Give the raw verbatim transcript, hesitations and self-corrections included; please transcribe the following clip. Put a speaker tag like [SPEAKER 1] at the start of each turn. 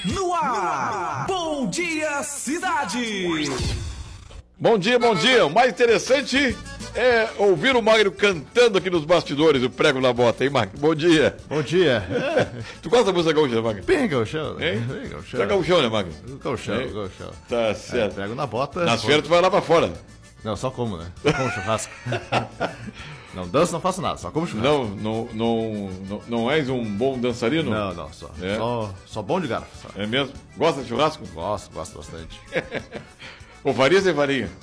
[SPEAKER 1] No ar, Bom Dia Cidade.
[SPEAKER 2] Bom dia, bom dia. O mais interessante é ouvir o Magno cantando aqui nos bastidores, o prego na bota, hein, Magno? Bom dia.
[SPEAKER 3] Bom dia.
[SPEAKER 2] Tu gosta da música gaúcha, Magno?
[SPEAKER 3] Bem gauchão, né?
[SPEAKER 2] Hein?
[SPEAKER 3] Bem gauchão.
[SPEAKER 2] Tu é gaúchão, né, Magno?
[SPEAKER 3] Gauchão,
[SPEAKER 2] Hein?
[SPEAKER 3] gauchão.
[SPEAKER 2] Tá
[SPEAKER 3] É,
[SPEAKER 2] certo.
[SPEAKER 3] pego na bota.
[SPEAKER 2] Nas feiras tu vai lá pra fora.
[SPEAKER 3] Não, só como, né? Só como churrasco. Não danço, não faço nada, só como churrasco.
[SPEAKER 2] Não, não, não, não, não és um bom dançarino?
[SPEAKER 3] Não, não, só.
[SPEAKER 2] É?
[SPEAKER 3] Só, só bom de garfo. Só.
[SPEAKER 2] É mesmo? Gosta de churrasco?
[SPEAKER 3] Gosto, gosto bastante.
[SPEAKER 2] Com farinha ou sem farinha?